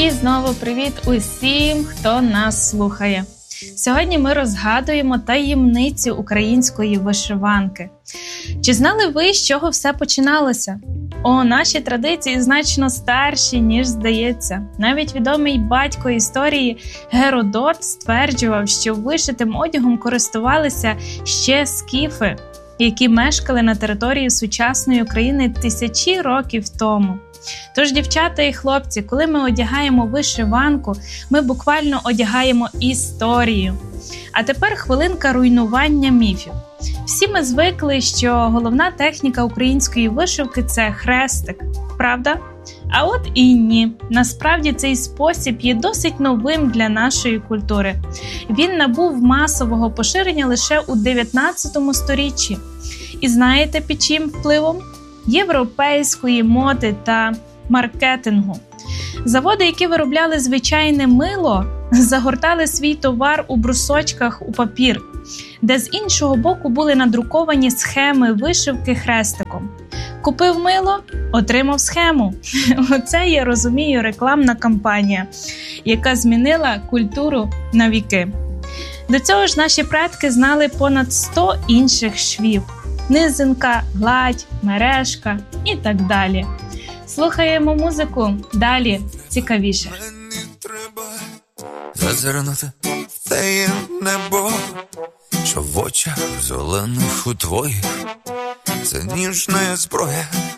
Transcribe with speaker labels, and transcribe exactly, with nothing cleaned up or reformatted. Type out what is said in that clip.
Speaker 1: І знову привіт усім, хто нас слухає. Сьогодні ми розгадуємо таємницю української вишиванки. Чи знали ви, з чого все починалося? О, наші традиції значно старші, ніж здається. Навіть відомий батько історії Геродот стверджував, що вишитим одягом користувалися ще скіфи, які мешкали на території сучасної України тисячі років тому. Тож, дівчата і хлопці, коли ми одягаємо вишиванку, ми буквально одягаємо історію. А тепер хвилинка руйнування міфів. Всі ми звикли, що головна техніка української вишивки – це хрестик, правда? А от і ні. Насправді цей спосіб є досить новим для нашої культури. Він набув масового поширення лише у дев'ятнадцятому сторіччі. І знаєте, під чим впливом? Європейської моди та маркетингу. Заводи, які виробляли звичайне мило, загортали свій товар у брусочках у папір, де з іншого боку були надруковані схеми вишивки хрестиком. Купив мило – отримав схему. Оце, я розумію, рекламна кампанія, яка змінила культуру навіки. До цього ж наші предки знали понад сто інших швів. Низинка, гладь, мережка і так далі. Слухаємо музику, далі цікавіше.
Speaker 2: Мені треба зазирнути в те небо, що в очах зелених у твоїх це ніжна зброя,